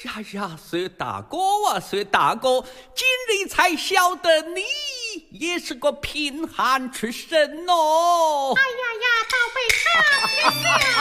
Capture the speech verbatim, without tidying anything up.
呀呀，薛大哥啊，薛大哥，今日才晓得你也是个贫寒出身哦。 哎呀呀，倒被他听了。